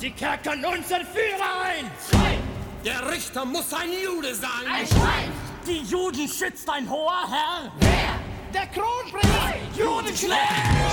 Sie kerkern unseren Führer ein! Schwein! Der Richter muss ein Jude sein! Ein Schwein! Die Juden schützt ein hoher Herr! Wer? Der Kronprinz! Judenschläger!